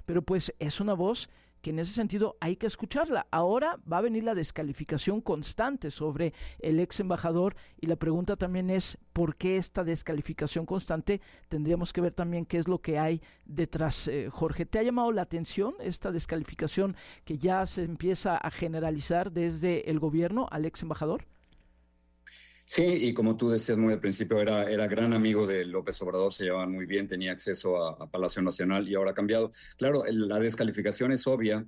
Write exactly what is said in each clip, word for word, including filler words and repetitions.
pero pues es una voz que en ese sentido hay que escucharla. Ahora va a venir la descalificación constante sobre el ex embajador y la pregunta también es ¿por qué esta descalificación constante? Tendríamos que ver también qué es lo que hay detrás. Eh, Jorge, ¿te ha llamado la atención esta descalificación que ya se empieza a generalizar desde el gobierno al ex embajador? Sí, y como tú decías muy al principio, era, era gran amigo de López Obrador, se llevaban muy bien, tenía acceso a, a Palacio Nacional y ahora ha cambiado. Claro, el, la descalificación es obvia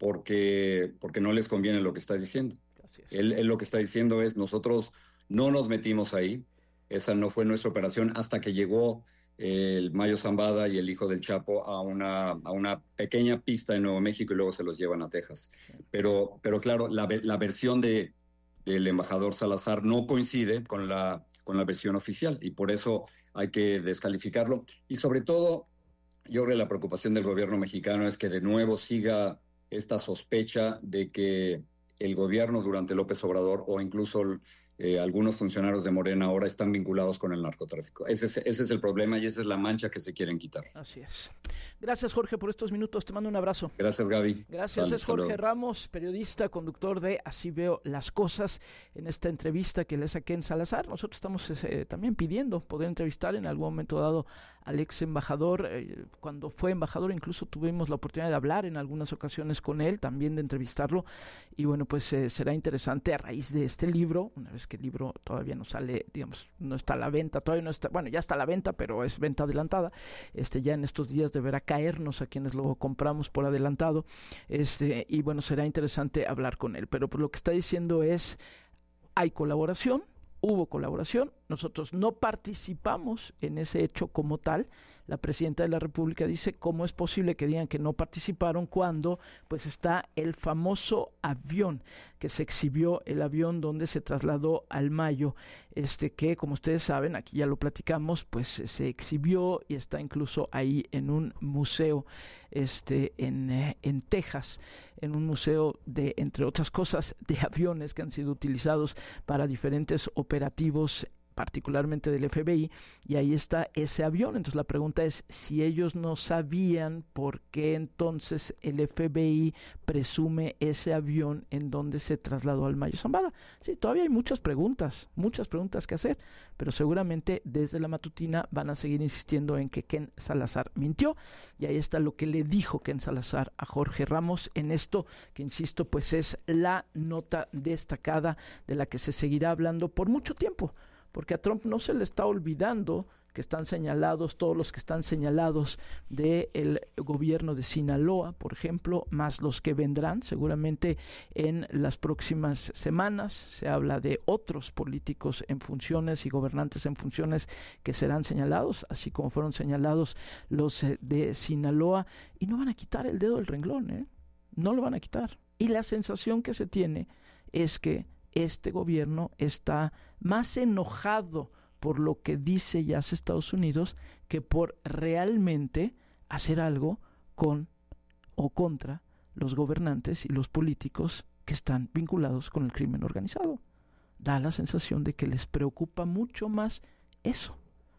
porque, porque no les conviene lo que está diciendo. Él, él lo que está diciendo es, nosotros no nos metimos ahí, esa no fue nuestra operación hasta que llegó el Mayo Zambada y el hijo del Chapo a una, a una pequeña pista en Nuevo México y luego se los llevan a Texas. Pero, pero claro, la, la versión de... del embajador Salazar no coincide con la, con la versión oficial y por eso hay que descalificarlo. Y sobre todo, yo creo que la preocupación del gobierno mexicano es que de nuevo siga esta sospecha de que el gobierno durante López Obrador o incluso eh, algunos funcionarios de Morena ahora están vinculados con el narcotráfico. Ese es, ese es el problema y esa es la mancha que se quieren quitar. Así es. Gracias, Jorge, por estos minutos. Te mando un abrazo. Gracias, Gaby. Gracias, Dale, es Jorge saludo. Ramos, periodista, conductor de Así Veo las Cosas, en esta entrevista que le saqué en Salazar. Nosotros estamos eh, también pidiendo poder entrevistar en algún momento dado al ex embajador. Eh, cuando fue embajador incluso tuvimos la oportunidad de hablar en algunas ocasiones con él, también de entrevistarlo. Y bueno, pues eh, será interesante a raíz de este libro, una vez que el libro todavía no sale, digamos, no está a la venta, todavía no está, bueno, ya está a la venta, pero es venta adelantada. Este, ya en estos días deberá caernos a quienes lo compramos por adelantado. Este, y bueno, será interesante hablar con él. Pero por lo que está diciendo es, hay colaboración, hubo colaboración, nosotros no participamos en ese hecho como tal. La presidenta de la República dice cómo es posible que digan que no participaron cuando pues está el famoso avión que se exhibió, el avión donde se trasladó al Mayo, este que como ustedes saben, aquí ya lo platicamos, pues se exhibió y está incluso ahí en un museo este en, eh, en Texas, en un museo de, entre otras cosas, de aviones que han sido utilizados para diferentes operativos particularmente del F B I, y ahí está ese avión. Entonces la pregunta es si ellos no sabían por qué entonces el F B I presume ese avión en donde se trasladó al Mayo Zambada. Sí, todavía hay muchas preguntas, muchas preguntas que hacer, pero seguramente desde la matutina van a seguir insistiendo en que Ken Salazar mintió, y ahí está lo que le dijo Ken Salazar a Jorge Ramos en esto que, insisto, pues es la nota destacada de la que se seguirá hablando por mucho tiempo, porque a Trump no se le está olvidando que están señalados, todos los que están señalados del gobierno de Sinaloa, por ejemplo, más los que vendrán seguramente en las próximas semanas. Se habla de otros políticos en funciones y gobernantes en funciones que serán señalados, así como fueron señalados los de Sinaloa, y no van a quitar el dedo del renglón, ¿eh? No lo van a quitar. Y la sensación que se tiene es que este gobierno está más enojado por lo que dice y hace Estados Unidos que por realmente hacer algo con o contra los gobernantes y los políticos que están vinculados con el crimen organizado. Da la sensación de que les preocupa mucho más eso,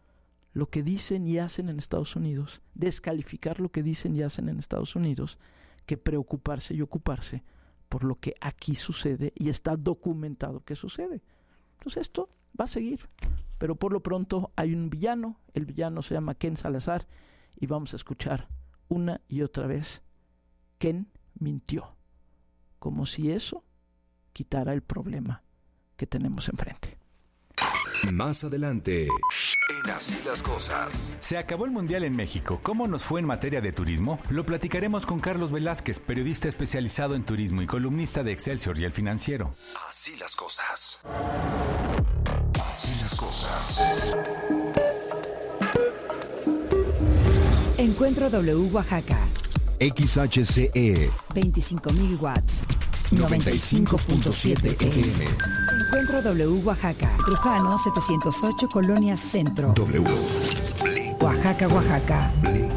lo que dicen y hacen en Estados Unidos, descalificar lo que dicen y hacen en Estados Unidos, que preocuparse y ocuparse por lo que aquí sucede y está documentado que sucede. Entonces esto va a seguir, pero por lo pronto hay un villano, el villano se llama Ken Salazar, y vamos a escuchar una y otra vez: Ken mintió, como si eso quitara el problema que tenemos enfrente. Más adelante, en Así las Cosas. Se acabó el Mundial en México. ¿Cómo nos fue en materia de turismo? Lo platicaremos con Carlos Velázquez, periodista especializado en turismo y columnista de Excelsior y El Financiero. Así las cosas. Así las cosas. Encuentro W Oaxaca. X H C E. veinticinco mil watts. noventa y cinco punto siete F M. Encuentro W Oaxaca. Trujano setecientos ocho, Colonia Centro. W. Oaxaca, Oaxaca.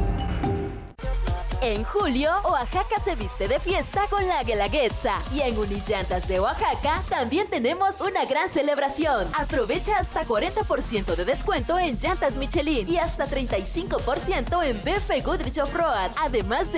En julio, Oaxaca se viste de fiesta con la Guelaguetza. Y en Unillantas de Oaxaca también tenemos una gran celebración. Aprovecha hasta cuarenta por ciento de descuento en llantas Michelin y hasta treinta y cinco por ciento en B F Goodrich Off-Road. Además de